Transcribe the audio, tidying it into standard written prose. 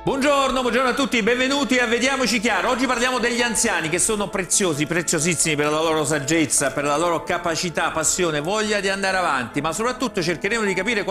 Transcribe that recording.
Buongiorno a tutti, benvenuti a Vediamoci Chiaro. Oggi parliamo degli anziani che sono preziosi, preziosissimi per la loro saggezza, per la loro capacità, passione, voglia di andare avanti, ma soprattutto cercheremo di capire